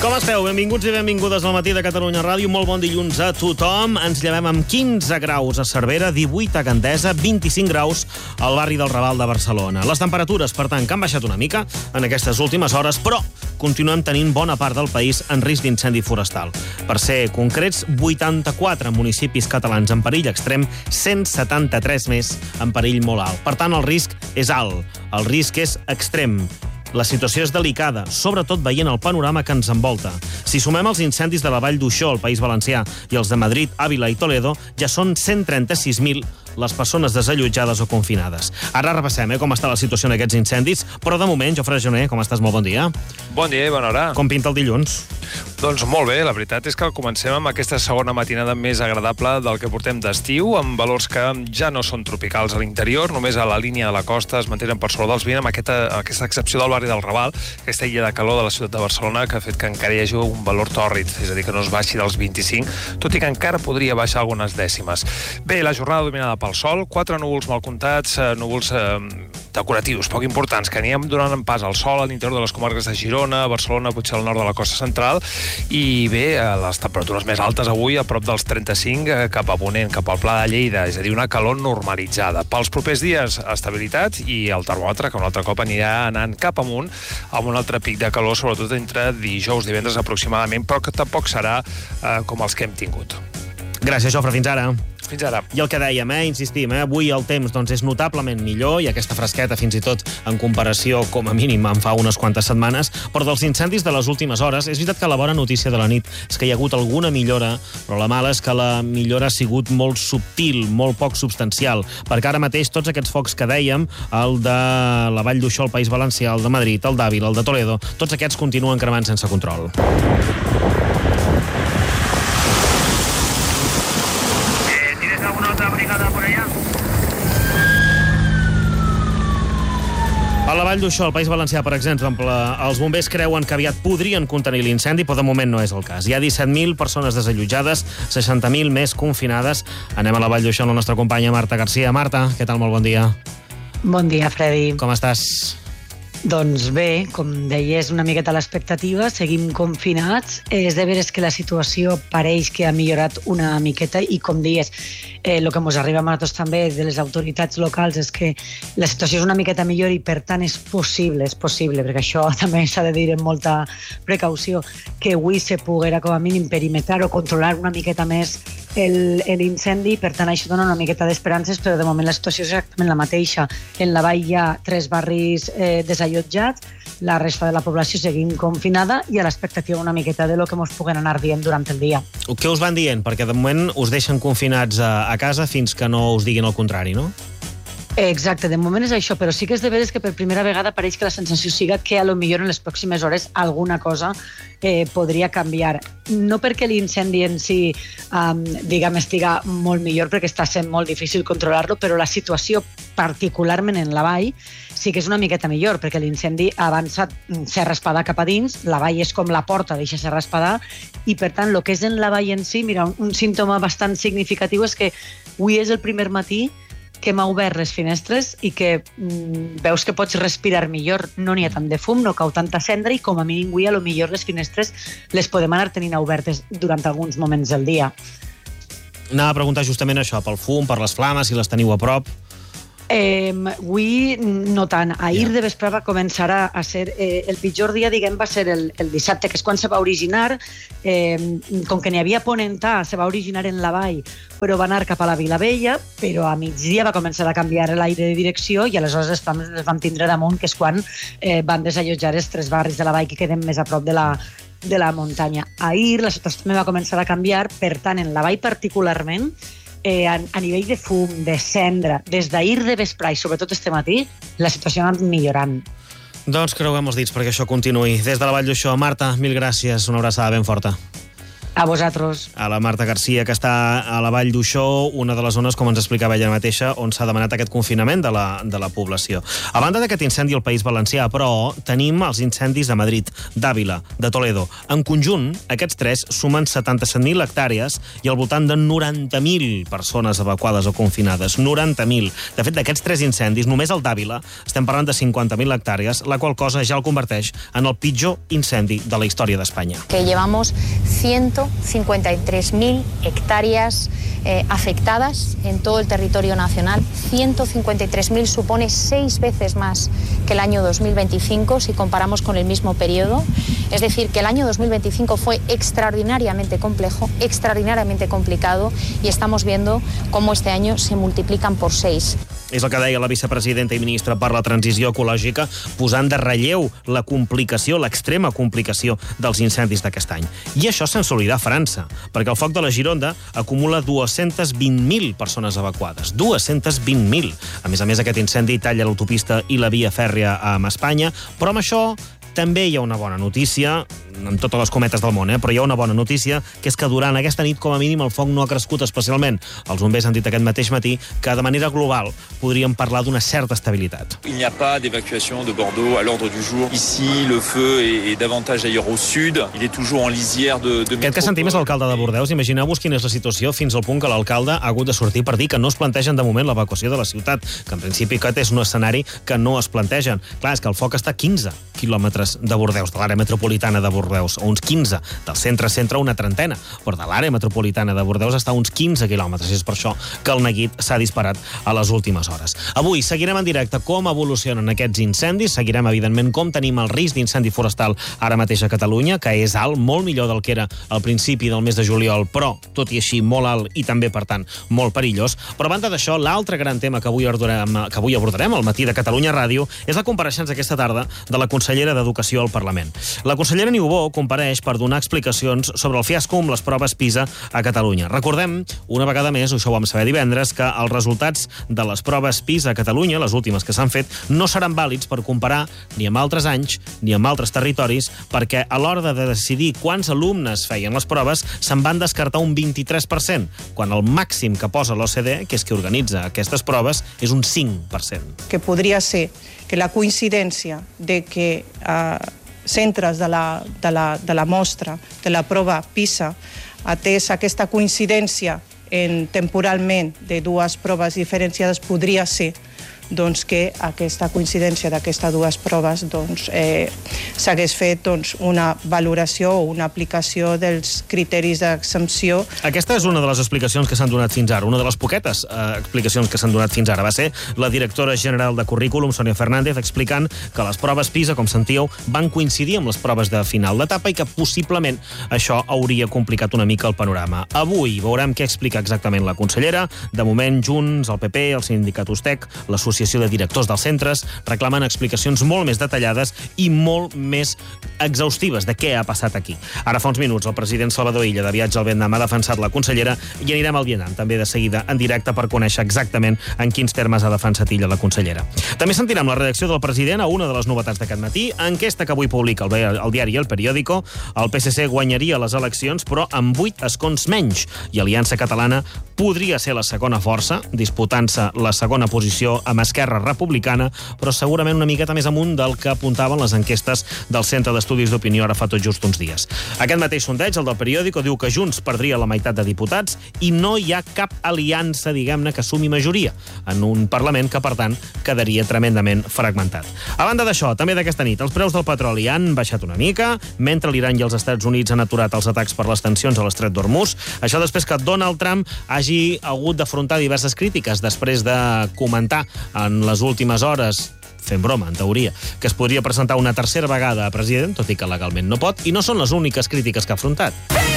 Com esteu? Benvinguts i benvingudes al Matí de Catalunya Ràdio. Molt bon dilluns a tothom. Ens llevem amb 15 graus a Cervera, 18 a Gandesa, 25 graus al barri del Raval de Barcelona. Les temperatures, per tant, que han baixat una mica en aquestes últimes hores, però continuem tenint bona part del país en risc d'incendi forestal. Per ser concrets, 84 municipis catalans en perill extrem, 173 més en perill molt alt. Per tant, el risc és alt, el risc és extrem. La situació és delicada, sobretot veient el panorama que ens envolta. Si sumem els incendis de la Vall d'Uixó, al País Valencià, i els de Madrid, Àvila i Toledo, ja són 136.000 les persones desallotjades o confinades. Ara repassem com està la situació en aquests incendis, però de moment, Jofre Joné, com estàs? Molt bon dia. Bon dia i bona hora. Com pinta el dilluns? Doncs molt bé, la veritat és que comencem amb aquesta segona matinada més agradable del que portem d'estiu, amb valors que ja no són tropicals a l'interior, només a la línia de la costa es mantenen per sobre dels 20, amb aquesta excepció del barri del Raval, aquesta illa de calor de la ciutat de Barcelona que ha fet que encara hi hagi un valor tòrrid, és a dir, que no es baixi dels 25, tot i que encara podria baixar algunes dècimes. Bé, la jornada dominada pel sol, 4 núvols mal comptats, núvols decoratius, poc importants, que anirem donant pas al sol a l'interior de les comarques de Girona, Barcelona, potser al nord de la costa central, i bé, les temperatures més altes avui a prop dels 35 cap a ponent, cap al Pla de Lleida, és a dir, una calor normalitzada. Pels propers dies, estabilitat i el termòmetre, que un altre cop anirà anant cap amunt, amb un altre pic de calor, sobretot entre dijous i divendres aproximadament, però que tampoc serà com els que hem tingut. Gràcies, Jofre. Fins ara. Fins ara. I el que dèiem, insistim, avui el temps és notablement millor i aquesta fresqueta fins i tot en comparació, com a mínim, en fa unes quantes setmanes, però dels incendis de les últimes hores, és veritat que la bona notícia de la nit és que hi ha hagut alguna millora, però la mala és que la millora ha sigut molt subtil, molt poc substancial, perquè ara mateix tots aquests focs que dèiem, el de la Vall d'Uixó, el País Valencià, el de Madrid, el d'Àvila, el de Toledo, tots aquests continuen cremant sense control. A la Vall d'Uixó, al País Valencià, per exemple, els bombers creuen que aviat podrien contenir l'incendi, però de moment no és el cas. Hi ha 17.000 persones desallotjades, 60.000 més confinades. Anem a la Vall d'Uixó amb la nostra companya Marta Garcia. Marta, què tal? Molt bon dia. Bon dia, Freddy. Com estàs? Doncs bé, com deies, una miqueta a l'expectativa, seguim confinats. És de veres que la situació pareix que ha millorat una miqueta i, com deies, el que ens arriba a nosaltres també de les autoritats locals és que la situació és una miqueta millor i, per tant, és possible, perquè això també s'ha de dir amb molta precaució, que avui se poguera com a mínim perimetrar o controlar una miqueta més l'incendi. Per tant, això dona una miqueta d'esperances, però de moment la situació és exactament la mateixa. En la vall hi ha 3 barris desallotjats, la resta de la població seguim confinada i a l'expectativa una miqueta de lo que ens puguen anar dient durant el dia. Què us van dient? Perquè de moment us deixen confinats a casa fins que no us diguin el contrari, no? Exacte, de moment és això, però sí que és de veres que per primera vegada pareix que la sensació siga que a lo millor en les pròximes hores alguna cosa podria canviar. No perquè l'incendi en si, estiga molt millor, perquè està sent molt difícil controlar-lo, però la situació, particularment en la vall, sí que és una miqueta millor, perquè l'incendi ha avançat Serra Espadà cap a dins, la vall és com la porta d'eixa Serra Espadà, i per tant, el que és en la vall en si, mira, un símptoma bastant significatiu és que avui és el primer matí que m'ha obert les finestres i que veus que pots respirar millor. No n'hi ha tant de fum, no cau tanta cendra i com a mínim avui a lo millor les finestres les podem anar tenint obertes durant alguns moments del dia. Anava a preguntar justament això, pel fum, per les flames, si les teniu a prop. Avui no tant. Ahir de vespre va començar a ser el pitjor dia, va ser el dissabte, que és quan se va originar. Com que n'hi havia ponentà, se va originar en la vall, però va anar cap a la Vilavella, però a migdia va començar a canviar l'aire de direcció i aleshores les flames les vam tindre damunt, que és quan van desallotjar els 3 barris de la vall que queden més a prop de la muntanya. Ahir la situació també va començar a canviar, per tant, en la vall particularment, a nivell de fum, de cendra, des d'ahir de vespre i sobretot este matí, la situació ha anat millorant. Doncs creuem els dits perquè això continuï. Des de la Vall d'Uixó, Marta, mil gràcies, una abraçada ben forta. A vosaltres. A la Marta Garcia, que està a la Vall d'Uixó, una de les zones, com ens explicava ella mateixa, on s'ha demanat aquest confinament de la població. A banda d'aquest incendi al País Valencià, però, tenim els incendis de Madrid, d'Àvila, de Toledo. En conjunt, aquests tres sumen 77.000 hectàrees i al voltant de 90.000 persones evacuades o confinades. 90.000. De fet, d'aquests tres incendis, només el d'Àvila, estem parlant de 50.000 hectàrees, la qual cosa ja el converteix en el pitjor incendi de la història d'Espanya. Que llevamos 153.000 hectáreas afectadas en todo el territorio nacional. 153.000 supone 6 veces más que el año 2025 si comparamos con el mismo periodo. Es decir, que el año 2025 fue extraordinariamente complejo, extraordinariamente complicado y estamos viendo cómo este año se multiplican por 6. És el que deia la vicepresidenta i ministra per la transició ecològica, posant de relleu la complicació, l'extrema complicació dels incendis d'aquest any. I això sense oblidar França, perquè el foc de la Gironda acumula 220.000 persones evacuades. 220.000. A més, aquest incendi talla l'autopista i la via fèrria amb Espanya, però amb això també hi ha una bona notícia, amb totes les cometes del món, però hi ha una bona notícia, que és que durant aquesta nit, com a mínim, el foc no ha crescut especialment. Els bombers han dit aquest mateix matí que, de manera global, podríem parlar d'una certa estabilitat. Il n'y a pas d'évacuation de Bordeaux à l'ordre du jour. Ici, le feu est davantage ailleurs au sud. Il est toujours en lisière de Aquest que sentim és l'alcalde de Bordeus. Imagineu-vos quina és la situació fins al punt que l'alcalde ha hagut de sortir per dir que no es plantegen de moment l'evacuació de la ciutat, que en principi aquest és un escenari que no es plantegen. Clar, és que el foc està a 15 quilòmetres de Bordeus, de l'àrea metropolitana de Bordeus, o uns 15, del centre una trentena, però de l'àrea metropolitana de Bordeus està a uns 15 quilòmetres, i és per això que el neguit s'ha disparat a les últimes hores. Avui seguirem en directe com evolucionen aquests incendis, seguirem, evidentment, com tenim el risc d'incendi forestal ara mateix a Catalunya, que és alt, molt millor del que era al principi del mes de juliol, però, tot i així, molt alt i també, per tant, molt perillós. Però, a banda d'això, l'altre gran tema que avui abordarem al matí de Catalunya Ràdio és la compareixença aquesta tarda de la consellera d'Educació al Parlament. La consellera Niubó compareix per donar explicacions sobre el fiasco amb les proves PISA a Catalunya. Recordem, una vegada més, això ho vam saber divendres, que els resultats de les proves PISA a Catalunya, les últimes que s'han fet, no seran vàlids per comparar ni amb altres anys ni amb altres territoris, perquè a l'hora de decidir quants alumnes feien les proves se'n van descartar un 23%, quan el màxim que posa l'OCDE, que és qui organitza aquestes proves, és un 5%. Que podria ser que la coincidència de que centres de la mostra, de la prova PISA, atès aquesta coincidència temporalment de dues proves diferenciades, podria ser que aquesta coincidència d'aquestes dues proves s'hagués fet una valoració o una aplicació dels criteris d'exempció. Aquesta és una de les explicacions que s'han donat fins ara, una de les poquetes explicacions que s'han donat fins ara. Va ser la directora general de Currículum, Sònia Fernández, explicant que les proves PISA, com sentíeu, van coincidir amb les proves de final d'etapa i que possiblement això hauria complicat una mica el panorama. Avui veurem què explica exactament la consellera. De moment, Junts, el PP, el sindicat USTEC, l'Associació de Directors dels Centres reclamen explicacions molt més detallades i molt més exhaustives de què ha passat aquí. Ara fa uns minuts el president Salvador Illa, de viatge al Vietnam, ha defensat la consellera i anirem al Vietnam també de seguida en directe per conèixer exactament en quins termes ha defensat Illa la consellera. També sentirem la reacció del president a una de les novetats d'aquest matí, enquesta que avui publica el diari El Periódico. El PSC guanyaria les eleccions, però amb 8 escons menys, i Aliança Catalana podria ser la segona força, disputant-se la segona posició amb Esquerra Republicana, però segurament una miqueta més amunt del que apuntaven les enquestes del Centre d'Estudis d'Opinió ara fa tot just uns dies. Aquest mateix sondeig, el del Periódico, diu que Junts perdria la meitat de diputats i no hi ha cap aliança, diguem-ne, que sumi majoria en un Parlament que, per tant, quedaria tremendament fragmentat. A banda d'això, també d'aquesta nit, els preus del petroli han baixat una mica, mentre l'Iran i els Estats Units han aturat els atacs per les tensions a l'Estret d'Hormuz. Això després que Donald Trump hagi hagut d'afrontar diverses crítiques després de comentar en les últimes hores, fent broma, en teoria, que es podria presentar una tercera vegada a president, tot i que legalment no pot, i no són les úniques crítiques que ha afrontat.